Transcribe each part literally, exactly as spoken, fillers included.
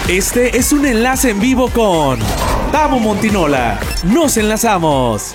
Este es un enlace en vivo con Tabo Montinola. Nos enlazamos.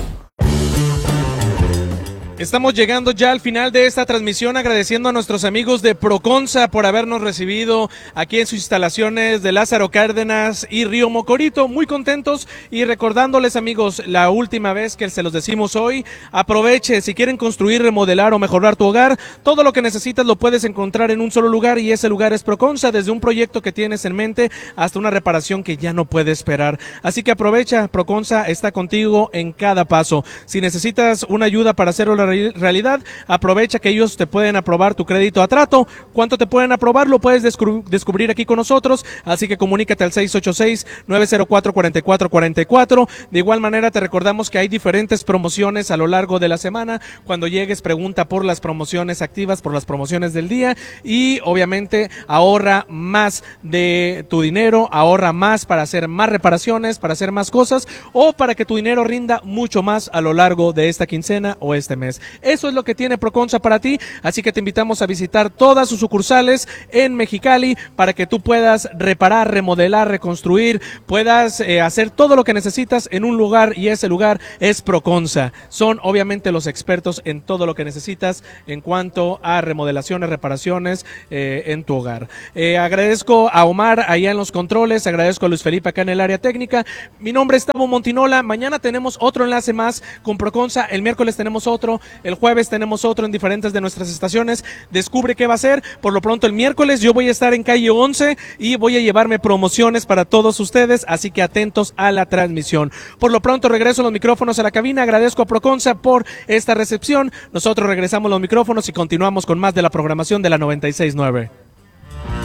Estamos llegando ya al final de esta transmisión, agradeciendo a nuestros amigos de Proconsa por habernos recibido aquí en sus instalaciones de Lázaro Cárdenas y Río Mocorito. Muy contentos y recordándoles, amigos, la última vez que se los decimos hoy, aproveche, si quieren construir, remodelar o mejorar tu hogar, todo lo que necesitas lo puedes encontrar en un solo lugar y ese lugar es Proconsa, desde un proyecto que tienes en mente hasta una reparación que ya no puede esperar. Así que aprovecha, Proconsa está contigo en cada paso. Si necesitas una ayuda para hacerlo la realidad, aprovecha que ellos te pueden aprobar tu crédito a trato. ¿Cuánto te pueden aprobar? Lo puedes descubrir, descubrir aquí con nosotros, así que comunícate al seis ocho seis, nueve cero cuatro, cuatro cuatro cuatro cuatro. De igual manera te recordamos que hay diferentes promociones a lo largo de la semana. Cuando llegues, pregunta por las promociones activas, por las promociones del día y obviamente ahorra más de tu dinero, ahorra más para hacer más reparaciones, para hacer más cosas o para que tu dinero rinda mucho más a lo largo de esta quincena o este mes. Eso es lo que tiene Proconsa para ti, así que te invitamos a visitar todas sus sucursales en Mexicali para que tú puedas reparar, remodelar, reconstruir, puedas eh, hacer todo lo que necesitas en un lugar y ese lugar es Proconsa. Son obviamente los expertos en todo lo que necesitas en cuanto a remodelaciones, reparaciones eh, en tu hogar. Eh, agradezco a Omar allá en los controles, agradezco a Luis Felipe acá en el área técnica. Mi nombre es Tabo Montinola, mañana tenemos otro enlace más con Proconsa, el miércoles tenemos otro, el jueves tenemos otro en diferentes de nuestras estaciones. Descubre qué va a ser. Por lo pronto el miércoles yo voy a estar en calle once y voy a llevarme promociones para todos ustedes, así que atentos a la transmisión. Por lo pronto regreso los micrófonos a la cabina, agradezco a Proconsa por esta recepción. Nosotros regresamos los micrófonos y continuamos con más de la programación de la noventa y seis punto nueve.